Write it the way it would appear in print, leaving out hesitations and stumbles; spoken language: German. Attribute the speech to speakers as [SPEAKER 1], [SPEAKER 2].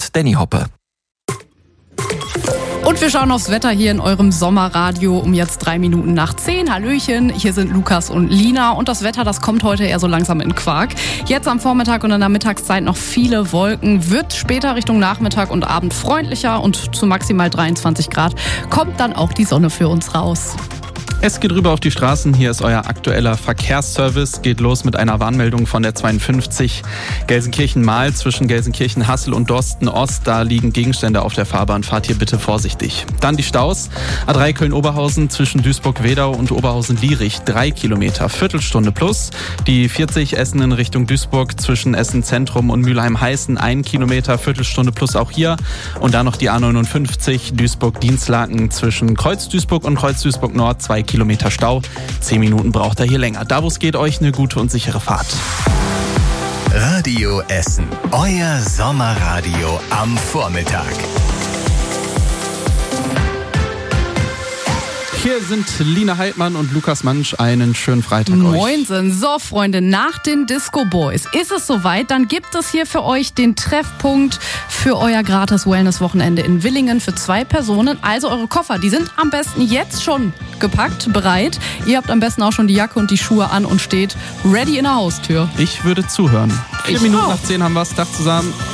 [SPEAKER 1] mit Danny Hoppe.
[SPEAKER 2] Und wir schauen aufs Wetter hier in eurem Sommerradio um jetzt 9:03. Hallöchen, hier sind Lukas und Lina und das Wetter, das kommt heute eher so langsam in Quark. Jetzt am Vormittag und in der Mittagszeit noch viele Wolken, wird später Richtung Nachmittag und Abend freundlicher und zu maximal 23 Grad kommt dann auch die Sonne für uns raus.
[SPEAKER 3] Es geht rüber auf die Straßen. Hier ist euer aktueller Verkehrsservice. Geht los mit einer Warnmeldung von der 52 Gelsenkirchen-Mahl zwischen Gelsenkirchen-Hassel und Dorsten-Ost. Da liegen Gegenstände auf der Fahrbahn. Fahrt hier bitte vorsichtig. Dann die Staus. A3 Köln-Oberhausen zwischen Duisburg-Wedau und Oberhausen-Lierich 3 Kilometer, Viertelstunde plus. Die 40 Essen in Richtung Duisburg zwischen Essen-Zentrum und Mülheim-Heißen 1 Kilometer, Viertelstunde plus auch hier. Und dann noch die A59 Duisburg-Dienstlaken zwischen Kreuz-Duisburg und Kreuz-Duisburg-Nord 2 Kilometer Stau. 10 Minuten braucht er hier länger. Da, wo es geht, euch eine gute und sichere Fahrt.
[SPEAKER 4] Radio Essen. Euer Sommerradio am Vormittag.
[SPEAKER 3] Hier sind Lina Heidmann und Lukas Mansch. Einen schönen Freitag euch.
[SPEAKER 2] Moinsen. So, Freunde, nach den Disco Boys ist es soweit. Dann gibt es hier für euch den Treffpunkt für euer gratis Wellness-Wochenende in Willingen für 2 Personen. Also eure Koffer, die sind am besten jetzt schon gepackt, bereit. Ihr habt am besten auch schon die Jacke und die Schuhe an und steht ready in der Haustür.
[SPEAKER 3] Ich würde zuhören. 4 Minuten nach 10 haben wir es. Tag zusammen.